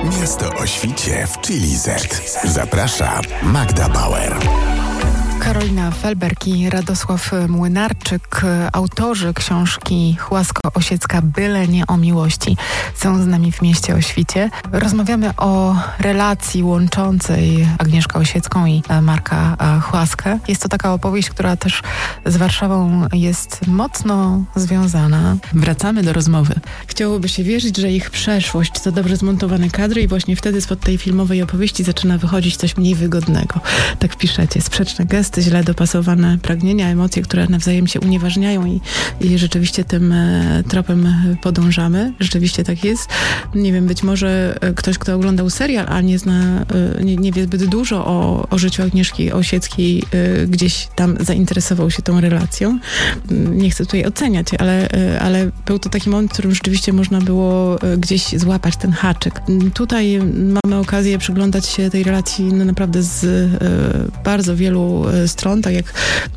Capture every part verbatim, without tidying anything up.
Miasto o świcie w Chili Z. Zaprasza Magda Bauer. Karolina Felberg i Radosław Młynarczyk, autorzy książki Chłasko-Osiecka Byle nie o miłości, są z nami w Mieście o świcie. Rozmawiamy o relacji łączącej Agnieszkę Osiecką i Marka Chłaskę. Jest to taka opowieść, która też z Warszawą jest mocno związana. Wracamy do rozmowy. Chciałoby się wierzyć, że ich przeszłość to dobrze zmontowane kadry i właśnie wtedy spod tej filmowej opowieści zaczyna wychodzić coś mniej wygodnego. Tak piszecie. Sprzeczne gesty, źle dopasowane pragnienia, emocje, które nawzajem się unieważniają i, i rzeczywiście tym e, tropem podążamy. Rzeczywiście tak jest. Nie wiem, być może ktoś, kto oglądał serial, a nie zna, e, nie, nie wie zbyt dużo o, o życiu Agnieszki Osieckiej, e, gdzieś tam zainteresował się tą relacją. Nie chcę tutaj oceniać, ale, e, ale był to taki moment, w którym rzeczywiście można było gdzieś złapać ten haczyk. Tutaj mamy okazję przyglądać się tej relacji no, naprawdę z e, bardzo wielu stron, tak jak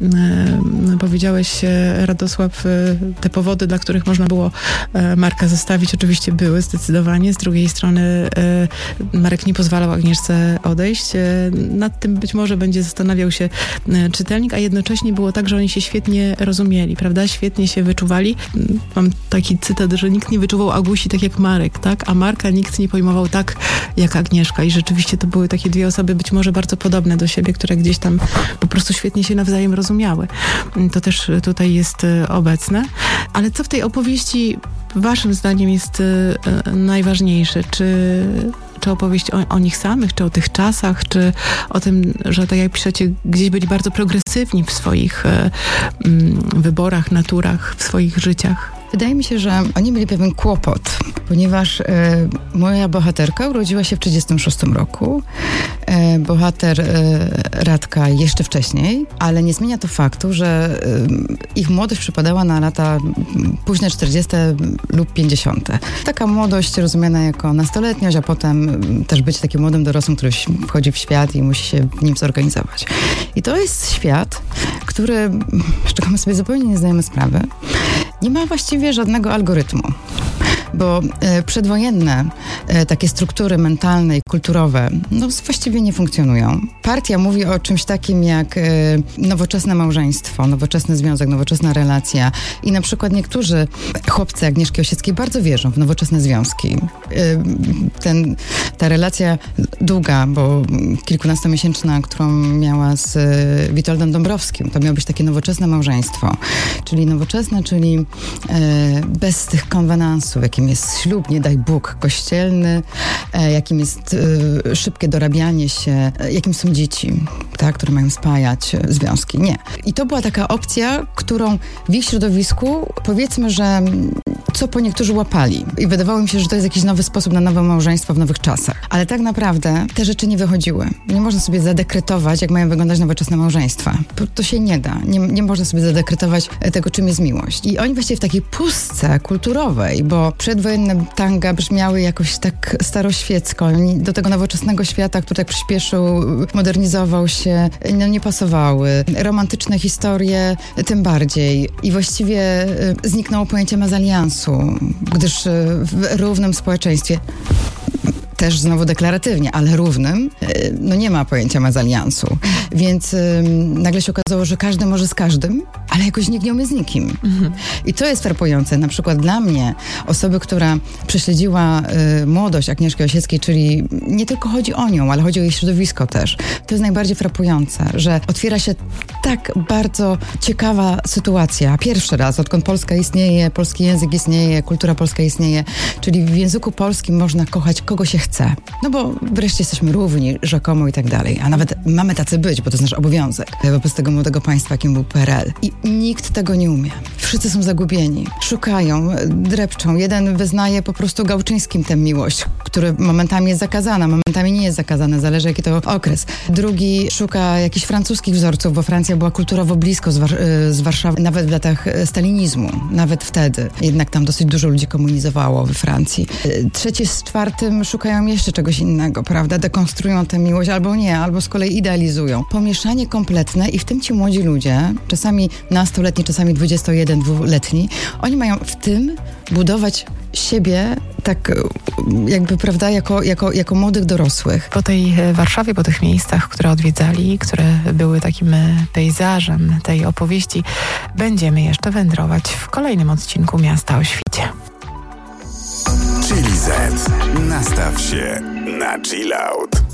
e, powiedziałeś, Radosław, e, te powody, dla których można było e, Marka zostawić, oczywiście były zdecydowanie. Z drugiej strony e, Marek nie pozwalał Agnieszce odejść. E, nad tym być może będzie zastanawiał się e, czytelnik, a jednocześnie było tak, że oni się świetnie rozumieli, prawda? Świetnie się wyczuwali. Mam taki cytat, że nikt nie wyczuwał Agusi tak jak Marek, tak? A Marka nikt nie pojmował tak jak Agnieszka i rzeczywiście to były takie dwie osoby być może bardzo podobne do siebie, które gdzieś tam po prostu świetnie się nawzajem rozumiały. To też tutaj jest obecne. Ale co w tej opowieści waszym zdaniem jest najważniejsze? Czy, czy opowieść o, o nich samych, czy o tych czasach, czy o tym, że tak jak piszecie, gdzieś byli bardzo progresywni w swoich um, wyborach, naturach, w swoich życiach? Wydaje mi się, że oni mieli pewien kłopot, ponieważ e, moja bohaterka urodziła się w trzydziestym szóstym roku, e, bohater e, Radka jeszcze wcześniej, ale nie zmienia to faktu, że e, ich młodość przypadała na lata późne czterdzieste lub pięćdziesiąte. Taka młodość rozumiana jako nastoletniość, a potem też być takim młodym dorosłym, który wchodzi w świat i musi się w nim zorganizować. I to jest świat, który, z czego my sobie zupełnie nie zdajemy sprawy, nie ma właściwie żadnego algorytmu, bo e, przedwojenne e, takie struktury mentalne i kulturowe no, właściwie nie funkcjonują. Partia mówi o czymś takim jak e, nowoczesne małżeństwo, nowoczesny związek, nowoczesna relacja i na przykład niektórzy chłopcy Agnieszki Osieckiej bardzo wierzą w nowoczesne związki. E, ten, ta relacja długa, bo kilkunastomiesięczna, którą miała z e, Witoldem Dąbrowskim, to miało być takie nowoczesne małżeństwo, czyli nowoczesne, czyli e, bez tych konwenansów, jakim jest ślub, nie daj Bóg, kościelny, e, jakim jest e, szybkie dorabianie się, e, jakim są dzieci, tak, które mają spajać e, związki. Nie. I to była taka opcja, którą w ich środowisku, powiedzmy, że co po niektórzy łapali. I wydawało mi się, że to jest jakiś nowy sposób na nowe małżeństwo w nowych czasach. Ale tak naprawdę te rzeczy nie wychodziły. Nie można sobie zadekretować, jak mają wyglądać nowoczesne małżeństwa. To się nie da. Nie, nie można sobie zadekretować tego, czym jest miłość. I oni właściwie w takiej pustce kulturowej, bo przedwojenne tanga brzmiały jakoś tak staroświecko. Do tego nowoczesnego świata, który tak przyspieszył, modernizował się, no nie pasowały. Romantyczne historie tym bardziej. I właściwie zniknęło pojęcie mezaliansu, gdyż w równym społeczeństwie, też znowu deklaratywnie, ale równym, no nie ma pojęcia mezaliansu. Więc ym, nagle się okazało, że każdy może z każdym, ale jakoś nikt nie umie z nikim. Mhm. I to jest frapujące. Na przykład dla mnie, osoby, która prześledziła y, młodość Agnieszki Osieckiej, czyli nie tylko chodzi o nią, ale chodzi o jej środowisko też. To jest najbardziej frapujące, że otwiera się tak bardzo ciekawa sytuacja. Pierwszy raz, odkąd Polska istnieje, polski język istnieje, kultura polska istnieje, czyli w języku polskim można kochać kogo się chce. No bo wreszcie jesteśmy równi, rzekomo i tak dalej. A nawet mamy tacy być, bo to jest nasz obowiązek wobec tego młodego państwa, jakim był P R L. I nikt tego nie umie. Wszyscy są zagubieni. Szukają, drepczą. Jeden wyznaje po prostu Gałczyńskim tę miłość, który momentami jest zakazana, momentami nie jest zakazana, zależy jaki to okres. Drugi szuka jakichś francuskich wzorców, bo Francja była kulturowo blisko z, War- z Warszawy, nawet w latach stalinizmu. Nawet wtedy. Jednak tam dosyć dużo ludzi komunizowało we Francji. Trzeci z czwartym szukają jeszcze czegoś innego, prawda? Dekonstruują tę miłość albo nie, albo z kolei idealizują. Pomieszanie kompletne i w tym ci młodzi ludzie, czasami nastoletni, czasami dwudziesto jeden, dwuletni, oni mają w tym budować siebie tak jakby, prawda, jako, jako, jako młodych dorosłych. Po tej Warszawie, po tych miejscach, które odwiedzali, które były takim pejzażem tej opowieści, będziemy jeszcze wędrować w kolejnym odcinku Miasta o świcie. Chili Z. Nastaw się na chill out.